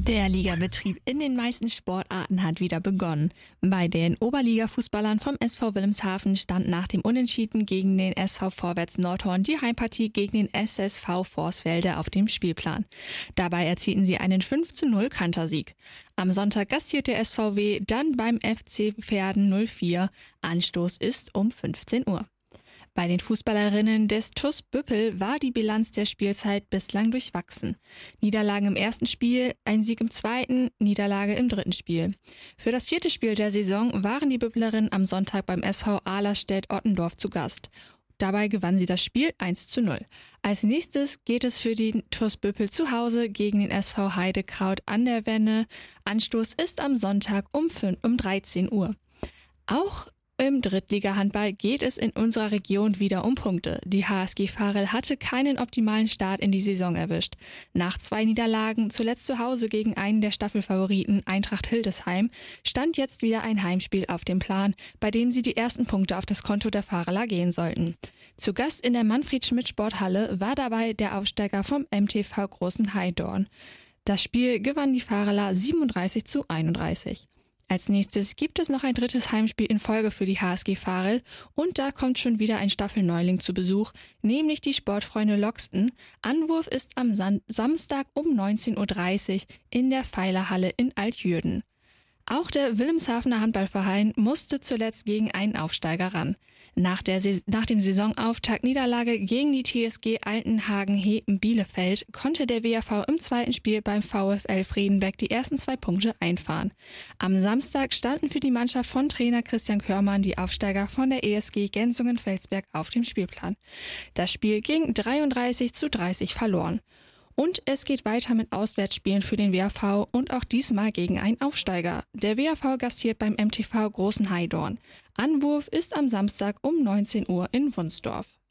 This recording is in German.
Der Ligabetrieb in den meisten Sportarten hat wieder begonnen. Bei den Oberliga-Fußballern vom SV Wilhelmshaven stand nach dem Unentschieden gegen den SV Vorwärts Nordhorn die Heimpartie gegen den SSV Vorswelde auf dem Spielplan. Dabei erzielten sie einen 5:0 Kantersieg. Am Sonntag gastiert der SVW dann beim FC Verden 04. Anstoß ist um 15 Uhr. Bei den Fußballerinnen des TuS Büppel war die Bilanz der Spielzeit bislang durchwachsen. Niederlagen im ersten Spiel, ein Sieg im zweiten, Niederlage im dritten Spiel. Für das vierte Spiel der Saison waren die Büpplerinnen am Sonntag beim SV Ahlerstedt-Ottendorf zu Gast. Dabei gewann sie das Spiel 1:0. Als nächstes geht es für den TuS Büppel zu Hause gegen den SV Heidekraut an der Wenne. Anstoß ist am Sonntag um 13 Uhr. Auch im Drittliga-Handball geht es in unserer Region wieder um Punkte. Die HSG Varel hatte keinen optimalen Start in die Saison erwischt. Nach 2 Niederlagen, zuletzt zu Hause gegen einen der Staffelfavoriten Eintracht Hildesheim, stand jetzt wieder ein Heimspiel auf dem Plan, bei dem sie die ersten Punkte auf das Konto der Vareler gehen sollten. Zu Gast in der Manfred-Schmidt-Sporthalle war dabei der Aufsteiger vom MTV Großen Heidorn. Das Spiel gewann die Vareler 37:31. Als nächstes gibt es noch ein drittes Heimspiel in Folge für die HSG Varel und da kommt schon wieder ein Staffelneuling zu Besuch, nämlich die Sportfreunde Loxten. Anwurf ist am Samstag um 19:30 Uhr in der Pfeilerhalle in Altjürden. Auch der Wilhelmshavener Handballverein musste zuletzt gegen einen Aufsteiger ran. Nach dem Saisonauftakt Niederlage gegen die TSG Altenhagen-Hepen Bielefeld konnte der WAV im zweiten Spiel beim VfL Friedenbeck die ersten 2 Punkte einfahren. Am Samstag standen für die Mannschaft von Trainer Christian Körmann die Aufsteiger von der ESG Gensungen-Felsberg auf dem Spielplan. Das Spiel ging 33:30 verloren. Und es geht weiter mit Auswärtsspielen für den WAV und auch diesmal gegen einen Aufsteiger. Der WAV gastiert beim MTV Großen Heidorn. Anwurf ist am Samstag um 19 Uhr in Wunsdorf.